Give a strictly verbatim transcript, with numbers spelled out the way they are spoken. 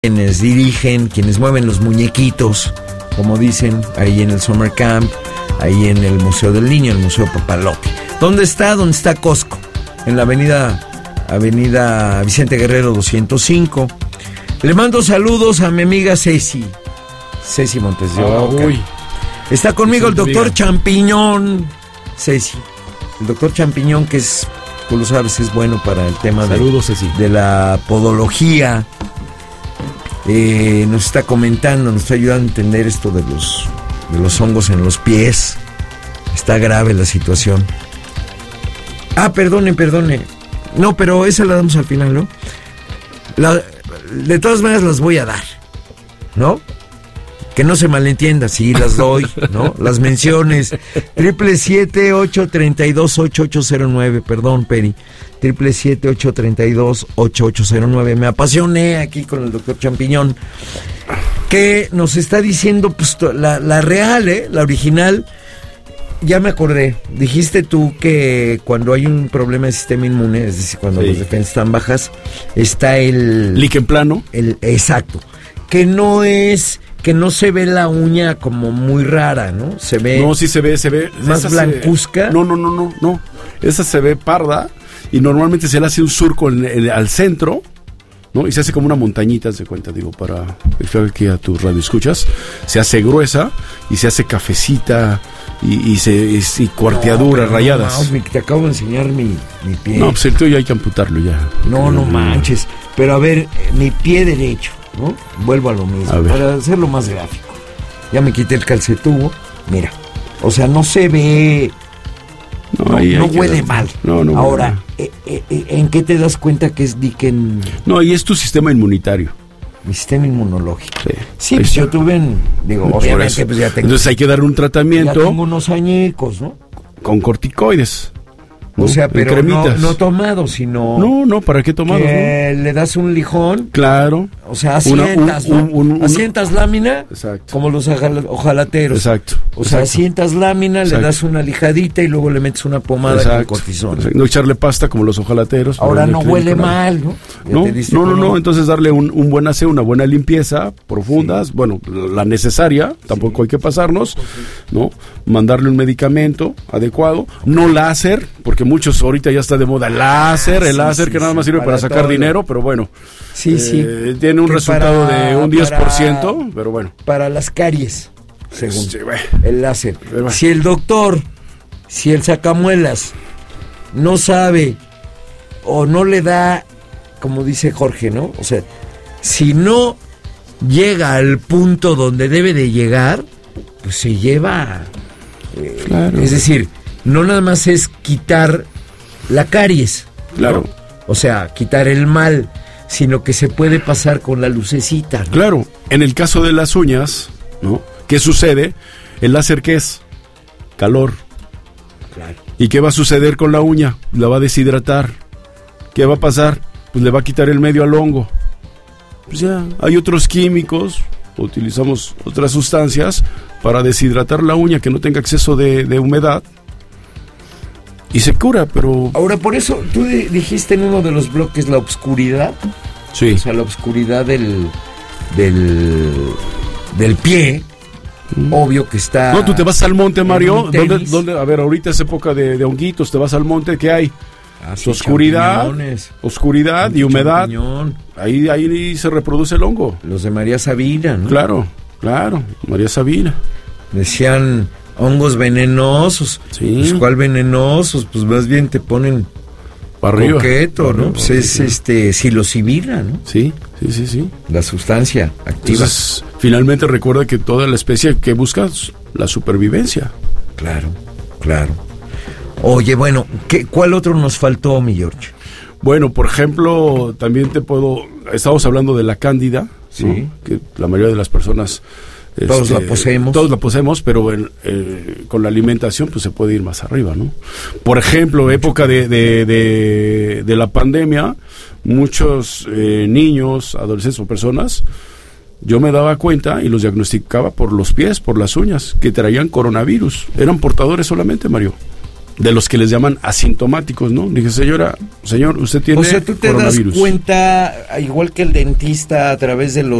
quienes dirigen, quienes mueven los muñequitos, como dicen, ahí en el Summer Camp, ahí en el Museo del Niño, el Museo Papalote. ¿Dónde está? ¿Dónde está Costco? En la avenida, avenida Vicente Guerrero doscientos cinco. Le mando saludos a mi amiga Ceci, Ceci Montes de Oca. Uy. Está conmigo el doctor Champiñón, Ceci. El doctor Champiñón, que es, tú lo sabes, es bueno para el tema Saludos, de, Ceci. de la podología. Eh, nos está comentando, nos está ayudando a entender esto de los, de los hongos en los pies. Está grave la situación. Ah, perdone, perdone. No, pero esa la damos al final, ¿no? La, de todas maneras las voy a dar, ¿no? Que no se malentienda, sí las doy, ¿no? Las menciones. Triple siete ocho treinta y dos ocho ocho cero nueve, perdón, Peri. Triple siete ocho treinta y dos ocho ocho cero nueve. Me apasioné aquí con el doctor Champiñón, que nos está diciendo, pues, la, la real, ¿eh? La original. Ya me acordé. Dijiste tú que cuando hay un problema de sistema inmune, es decir, cuando sí. las defensas están bajas, está el... Líquen plano. El, exacto. Que no es... que no se ve la uña como muy rara, ¿no? Se ve... No, sí se ve, se ve... Más blancuzca. Se, no, no, no, no, no. Esa se ve parda y normalmente se le hace un surco en, en, al centro, ¿no? Y se hace como una montañita, se cuenta, digo, para explicar aquí a tu radio escuchas. Se hace gruesa y se hace cafecita y, y, se, y, y cuarteaduras no, rayadas. No, te acabo de enseñar mi, mi pie. No, pues el tuyo hay que amputarlo ya. No, no manches. Pero a ver, mi pie derecho, ¿no? Vuelvo a lo mismo, a para hacerlo más gráfico. Ya me quité el calcetubo, mira, o sea, no se ve, no, no, no huele mal. No, no Ahora, eh, eh, ¿en qué te das cuenta que es líquen? No, y es tu sistema inmunitario. Mi sistema inmunológico. Sí, sí pues está. Yo tuve, en, digo, pues obviamente, pues ya tengo. Entonces hay que dar un tratamiento. Ya tengo unos añicos, ¿no? Con corticoides. O sea, pero no, no tomado, sino... No, no, ¿para qué tomado? Que ¿no? Le das un lijón. Claro. O sea, asientas, una, un, ¿no? Un, un, asientas lámina. Exacto. Como los ojalateros. Exacto. O sea, exacto. asientas lámina, exacto. Le das una lijadita y luego le metes una pomada exacto. con cortisona. Exacto. No echarle pasta como los ojalateros. Ahora no huele mal, ¿no? No, no, no, no, entonces darle un, un buen aseo, una buena limpieza, profundas, sí. Bueno, la necesaria, tampoco sí. Hay que pasarnos, ¿no? Mandarle un medicamento adecuado, no láser, porque muchos ahorita ya está de moda láser, ah, el sí, láser sí, que nada más sirve para, para sacar dinero, pero bueno, sí, eh, sí. tiene un que resultado para, de un diez por ciento, para, pero bueno. Para las caries, según sí, bueno. El láser. Bueno. Si el doctor, si el sacamuelas no sabe o no le da, como dice Jorge, ¿no? O sea, si no llega al punto donde debe de llegar, pues se lleva... Eh, claro. Es decir, no nada más es quitar la caries, claro, ¿no? O sea, quitar el mal, sino que se puede pasar con la lucecita, ¿no? Claro, en el caso de las uñas, ¿no? ¿Qué sucede? El láser, ¿qué es? Calor. Claro. ¿Y qué va a suceder con la uña? La va a deshidratar. ¿Qué va a pasar? Pues le va a quitar el medio al hongo. Pues ya, hay otros químicos, utilizamos otras sustancias para deshidratar la uña, que no tenga exceso de, de humedad. Y se cura, pero... Ahora, por eso, tú dijiste en uno de los bloques la obscuridad. Sí. O sea, la obscuridad del... del... del pie. Mm. Obvio que está... No, tú te vas al monte, Mario. ¿Dónde, dónde, a ver, ahorita es época de, de honguitos, te vas al monte, ¿qué hay? Ah, sí, oscuridad, oscuridad y humedad. Ahí, ahí se reproduce el hongo. Los de María Sabina, ¿no? Claro, claro, María Sabina. Decían... hongos venenosos. Sí. Pues, ¿cuál venenosos? Pues más bien te ponen para arriba, coqueto, para ¿no? arriba, Pues es arriba. este psilocibina, ¿no? Sí, sí, sí, sí. La sustancia activa. Entonces, finalmente recuerda que toda la especie que busca la supervivencia. Claro, claro. Oye, bueno, ¿qué, ¿cuál otro nos faltó, mi George? Bueno, por ejemplo, también te puedo... Estamos hablando de la cándida, sí, ¿no? Que la mayoría de las personas... Todos este, la poseemos. Todos la poseemos, pero en, eh, con la alimentación pues se puede ir más arriba, ¿no? Por ejemplo, época de, de, de, de la pandemia, muchos eh, niños, adolescentes o personas, yo me daba cuenta y los diagnosticaba por los pies, por las uñas, que traían coronavirus. Eran portadores solamente, Mario. de los que les llaman asintomáticos, ¿no? Dije, señora, señor, usted tiene o sea, tú te das coronavirus. cuenta, igual que el dentista, a través de los